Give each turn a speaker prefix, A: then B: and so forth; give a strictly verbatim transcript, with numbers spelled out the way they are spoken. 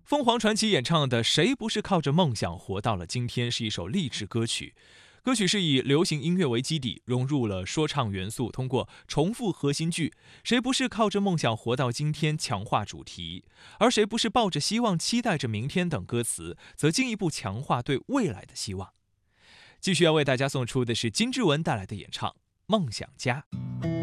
A: 凤凰传奇演唱的《谁不是靠着梦想活到了今天》是一首励志歌曲。歌曲是以流行音乐为基底，融入了说唱元素，通过重复核心句“谁不是靠着梦想活到今天”强化主题，而“谁不是抱着希望期待着明天”等歌词则进一步强化对未来的希望。继续要为大家送出的是金志文带来的演唱《梦想家》。